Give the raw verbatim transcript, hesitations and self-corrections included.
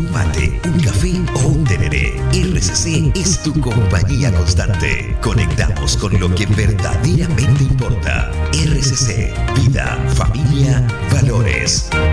un mate, un café o un tereré. R C C es tu compañía constante. Conectamos con lo que verdaderamente importa. R C C, vida, familia, valores.